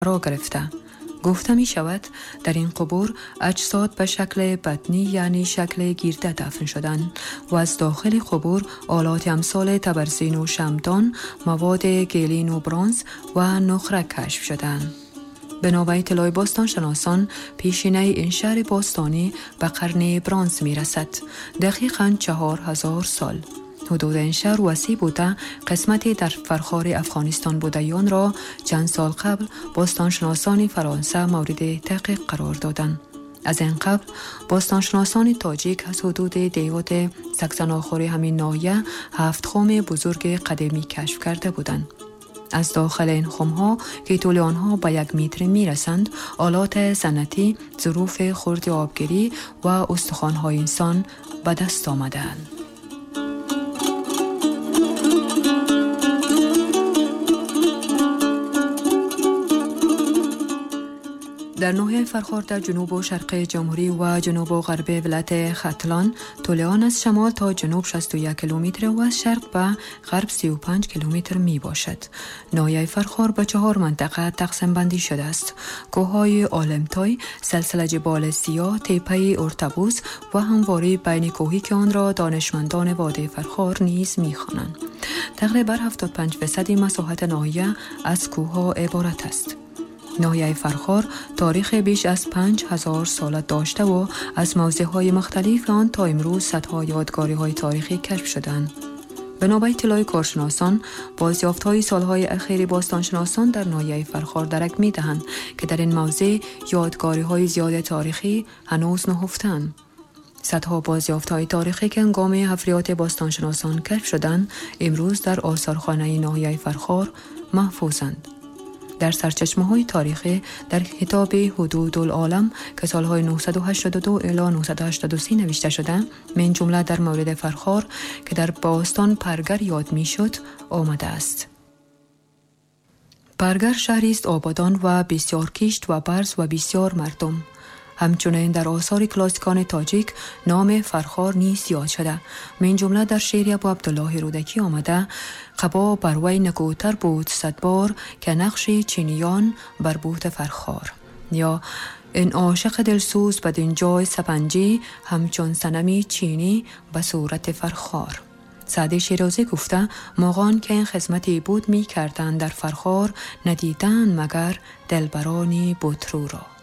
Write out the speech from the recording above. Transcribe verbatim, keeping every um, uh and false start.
را گرفته. گفته می شود در این قبور اجساد به شکل بطنی یعنی شکل گرده دفن شدند و از داخل قبور آلات امثال تبرزین و شمعدان، مواد گلین و برنز و نقره کشف شدند. به نوع اطلاع باستان شناسان پیشینه این شهر باستانی به قرن برنز می رسد، دقیقاً چهار هزار سال. حدود این شهر وسیع بوده، قسمتی در فرخار افغانستان بودیان را چند سال قبل باستانشناسان فرانسه مورد تحقیق قرار دادند. از این قبل باستانشناسان تاجیک از حدود دیوات سکسناخور همین ناحیه هفت خم بزرگ قدیمی کشف کرده بودند. از داخل این خمها که طول آنها به یک متر می رسند، آلات صنعتی، ظروف خرد آبگیری و استخوان‌های انسان به دست آمدند. در ناحیه فرخار در جنوب و شرق جمهوری و جنوب و غرب ولایت ختلان، طول آن از شمال تا جنوب شصت و یک کیلومتر و از شرق به غرب سی و پنج کیلومتر می باشد. ناحیه فرخار به چهار منطقه تقسیم بندی شده است. کوههای عالمتای، سلسله جبال سیاه، تپه ارتبوس و همواره بین کوهی که آن را دانشمندان وادی فرخار نیز می خوانند. تقریبا هفتاد و پنج درصد مساحت ناحیه از کوهها عبارت است. ناحیه فرخار تاریخ بیش از پنج هزار سال داشته و از موضع‌های مختلف آن تا امروز صدها یادگاری‌های تاریخی کشف شدند. بنا به اطلاع کارشناسان، بازیافت‌های سالهای اخیر باستانشناسان در ناحیه فرخار درک می‌دهند که در این موضع یادگاری‌های زیاد تاریخی هنوز نهفته‌اند. صدها بازیافت‌های تاریخی که هنگام حفریات باستانشناسان کشف شدند، امروز در آثارخانه ناحیه فرخار محفوظند. در سرچشمه‌های تاریخی در کتاب حدود العالم که سالهای نهصد و هشتاد و دو الی نهصد و هشتاد و سه نوشته شده، من جمله در مورد فرخار که در باستان پرگر یاد می‌شد آمده است. پرگر شهری است آبادان و بسیار کشت و برز و بسیار مردم. همچنین در آثار کلاسیکان تاجیک نام فرخار نیز یاد شده. من جمله در شعر ابو عبدالله رودکی آمده: قبا بر وی نگوتر بود صد بار که نقش چینیان بر بود فرخار، یا این عاشق دلسوز بدین جای سپنجی همچون صنمی چینی به صورت فرخار. سعدی شیرازی گفته مغان که این خدمتی بود می کردن در فرخار، ندیدن مگر دلبرانی بطرو را.